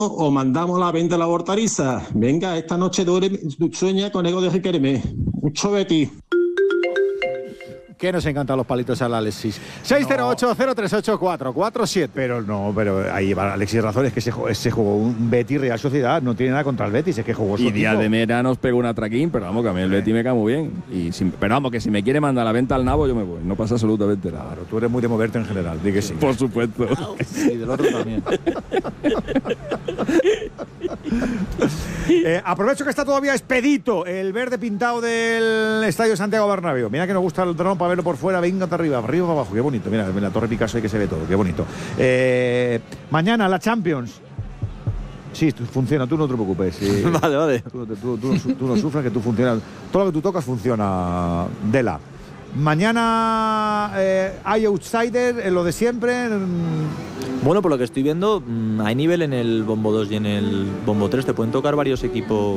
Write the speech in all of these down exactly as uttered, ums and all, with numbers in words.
o mandamos a la venta la hortaliza. Venga, esta noche duerme, sueña con ego de Riquelme. Mucho Betis. Que nos encantan los palitos al Alexis. seis cero ocho, cero tres ocho, cuatro cuatro siete. Pero no, pero ahí lleva Alexis razón, es que se, se jugó un Betis Real Sociedad, no tiene nada contra el Betis, es que jugó Y Díaz de Mera nos pegó un atraquín, pero vamos, que a mí el Betis me cae muy bien. Y si, pero vamos, que si me quiere mandar la venta al nabo, yo me voy, no pasa absolutamente nada. Claro, tú eres muy de moverte en general, di que sí. Por supuesto. Y del otro también. eh, aprovecho que está todavía expedito el verde pintado del Estadio Santiago Bernabéu. Mira que nos gusta el dron para verlo por fuera, venga hasta arriba, arriba para abajo, qué bonito. Mira, en la Torre Picasso ahí que se ve todo, qué bonito. Eh, mañana la Champions. Sí, funciona, tú no te preocupes. Sí. Vale, vale. Tú, tú, tú, tú, tú no sufras, que tú funcionas. Todo lo que tú tocas funciona, Dela. Mañana eh, hay outsider, en lo de siempre. Bueno, por lo que estoy viendo, hay nivel en el bombo dos y en el bombo tres. Te pueden tocar varios equipos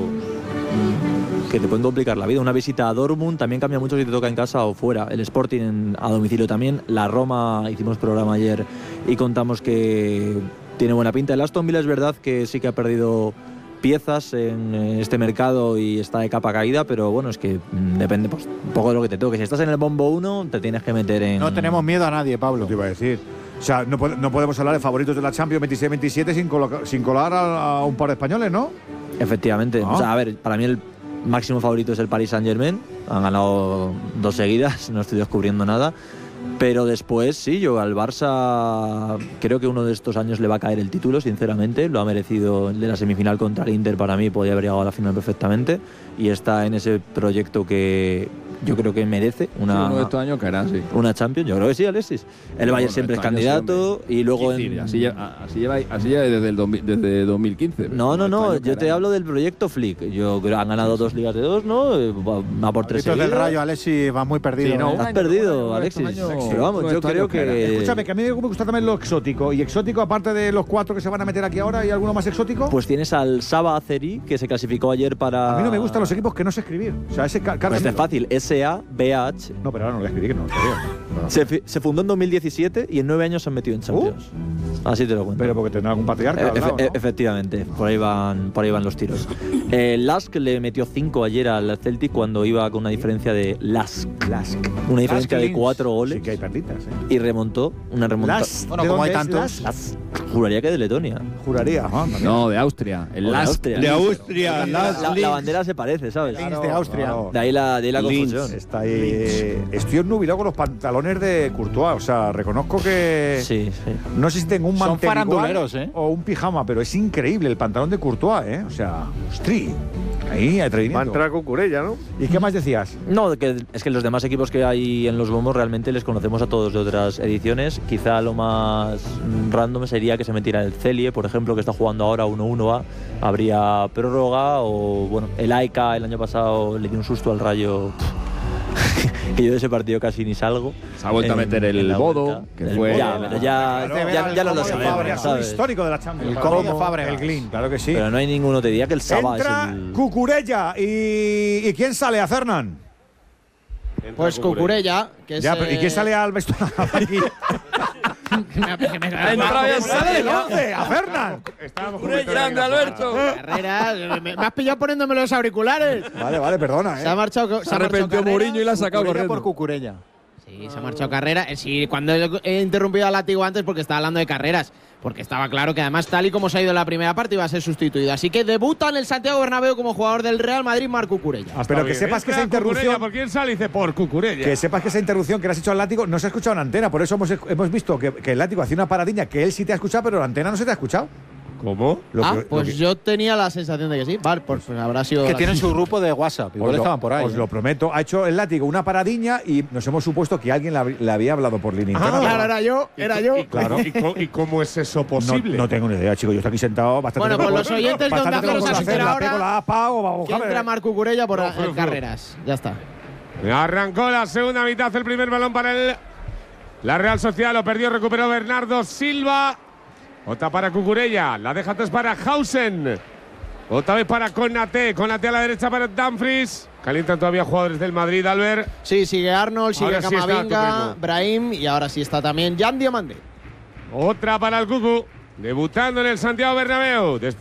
que te pueden complicar la vida. Una visita a Dortmund también cambia mucho si te toca en casa o fuera. El Sporting en, a domicilio también. La Roma, hicimos programa ayer y contamos que tiene buena pinta. El Aston Villa es verdad que sí que ha perdido piezas en este mercado y está de capa caída, pero bueno, es que mmm, depende pues, un poco de lo que te toque. Si estás en el bombo uno, te tienes que meter en... No tenemos miedo a nadie, Pablo. Te iba a decir. O sea, no, no podemos hablar de favoritos de la Champions veintiséis veintisiete sin, sin colar a, a un par de españoles, ¿no? Efectivamente. ¿Ah? O sea, a ver, para mí el máximo favorito es el Paris Saint-Germain. Han ganado dos seguidas, no estoy descubriendo nada. Pero después, sí, yo al Barça creo que uno de estos años le va a caer el título, sinceramente. Lo ha merecido el de la semifinal contra el Inter, para mí podía haber llegado a la final perfectamente. Y está en ese proyecto que yo creo que merece una, sí, uno de estos años caerá, sí. Una Champions. Yo creo que sí, Alexis. El Bayern siempre es candidato y luego en... Así lleva, así lleva, así lleva desde, el dos mil, desde dos mil quince. No, no, no, yo te hablo del proyecto Flick. Yo creo que han ganado dos ligas de dos, ¿no? Va por tres seguidas. Del Rayo, Alexis, va muy perdido. Sí, no, ¿eh? Has perdido, Alexis. Pero vamos, yo creo que... Escúchame, que a mí me gusta también lo exótico. Y exótico, aparte de los cuatro que se van a meter aquí ahora, ¿hay alguno más exótico? Pues tienes al Saba Azeri, que se clasificó ayer para... A mí no me gustan los equipos que no sé escribir. O sea, ese car Pues es fácil, S A B A H. No, pero ahora no lo voy a escribir, que no lo sabía. No. Se, se fundó en dos mil diecisiete y en nueve años se han metido en Champions. Uh. Así te lo cuento. Pero porque tendrá algún patriarca. E lado, ¿no? Efectivamente, por ahí van, por ahí van los tiros. eh, Lask le metió cinco ayer al Celtic cuando iba con una diferencia de Lask. Lask. Una diferencia Lask de cuatro goles. Sí que hay perditas, ¿eh? Y remontó una remontada. Lask. Bueno, como hay tantos. Lask. Juraría que de Letonia. Juraría. Ah, no, de Austria. El de Austria. De Austria. La, la, la bandera se parece, ¿sabes? Claro, de Austria. Claro. De ahí la, de ahí la confusión. Está ahí. Estoy obnubilado con los pantalones de Courtois. O sea, reconozco que. Sí, sí. No sé si tengo un mantel faranduleros, ¿eh? o un pijama, pero es increíble el pantalón de Courtois, ¿eh? O sea, ostri. Ahí, atrevimiento. Va a entrar Cucurella, ¿no? ¿Y qué más decías? No, que, es que los demás equipos que hay en los bombos realmente les conocemos a todos de otras ediciones. Quizá lo más random sería que se metiera el Celie, por ejemplo, que está jugando ahora uno uno A. Habría prórroga o, bueno, el A E C A el año pasado le dio un susto al Rayo. Que yo de ese partido casi ni salgo. Se ha vuelto en, a meter el Bodo, que el fue... Ya, pero ya, claro, ya, ya, ya no lo sabemos, ¿sabes? Histórico de la Champions. El cómo Fabregas. El Glin, claro que sí. Pero no hay ninguno, te diría que el Saba Entra es el... Cucurella. ¿Y, ¿Y quién sale a Fernán? Pues Cucurella, que es... Ya, pero, ¿y quién sale al vestuario aquí? ¡A Fernán! grande, Alberto! Carreras, me, me has pillado poniéndome los auriculares. Vale, vale, perdona, ¿eh? Se ha marchado. Se, se arrepintió Mourinho y la ha sacado Cucurella corriendo. por Cucurella. Sí, se ha marchado Carrera. Sí, cuando he interrumpido a Látigo antes porque estaba hablando de Carreras. Porque estaba claro que además, tal y como se ha ido en la primera parte, iba a ser sustituido. Así que debuta en el Santiago Bernabéu como jugador del Real Madrid, Marc Cucurella. Ah, pero que bien. sepas que esa interrupción. ¿Por quién sale? Dice por Cucurella. Que sepas que esa interrupción que le has hecho al Látigo no se ha escuchado en antena. Por eso hemos, hemos visto que, que el Látigo hacía una paradiña que él sí te ha escuchado, pero en antena no se te ha escuchado. ¿Cómo? Lo ah, que, pues que, yo tenía la sensación de que sí. Vale, pues, pues habrá sido. Que la... tienen su grupo de WhatsApp. Igual os estaban lo, por ahí. Os ¿eh? lo prometo. Ha hecho el Látigo una paradiña y nos hemos supuesto que alguien le, le había hablado por línea interna. Ah, claro, era yo, era yo. ¿Y, claro. ¿y, cómo, ¿Y cómo es eso posible? No, no tengo ni idea, chico. Yo estoy aquí sentado bastante. Bueno, con los oyentes de Onda Cero se entera ahora que entra Marc Cucurella por no, no, Carreras. Ya está. Arrancó la segunda mitad, el primer balón para el la Real Sociedad. Lo perdió, recuperó Bernardo Silva. Otra para Cucurella. La deja atrás para Hausen. Otra vez para Konaté. Konaté a la derecha para Dumfries. Calientan todavía jugadores del Madrid, Albert. Sí, sigue Arnold, sigue Ahora sí Camavinga, Brahim y ahora sí está también Jan Diomande. Otra para el Cucu. Debutando en el Santiago Bernabéu. Después